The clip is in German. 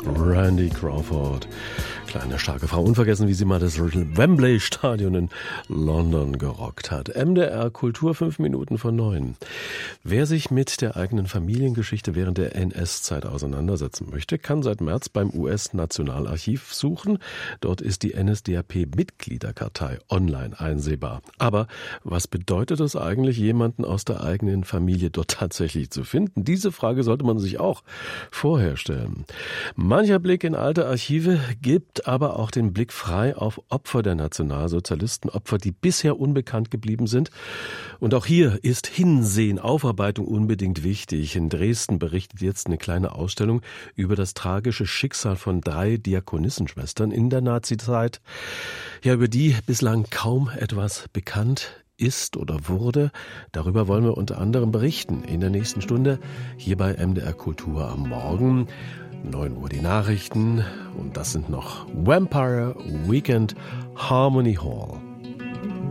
Randy Crawford. Kleine, starke Frau. Unvergessen, wie sie mal das Wembley-Stadion in London gerockt hat. MDR Kultur, 5 Minuten vor 9. Wer sich mit der eigenen Familiengeschichte während der NS-Zeit auseinandersetzen möchte, kann seit März beim US-Nationalarchiv suchen. Dort ist die NSDAP-Mitgliederkartei online einsehbar. Aber was bedeutet es eigentlich, jemanden aus der eigenen Familie dort tatsächlich zu finden? Diese Frage sollte man sich auch vorher stellen. Mancher Blick in alte Archive gibt aber auch den Blick frei auf Opfer der Nationalsozialisten, Opfer, die bisher unbekannt geblieben sind. Und auch hier ist Hinsehen, Aufarbeitung unbedingt wichtig. In Dresden berichtet jetzt eine kleine Ausstellung über das tragische Schicksal von 3 Diakonissenschwestern in der Nazizeit, ja, über die bislang kaum etwas bekannt ist oder wurde. Darüber wollen wir unter anderem berichten in der nächsten Stunde hier bei MDR Kultur am Morgen. 9 Uhr die Nachrichten und das sind noch Vampire Weekend, Harmony Hall.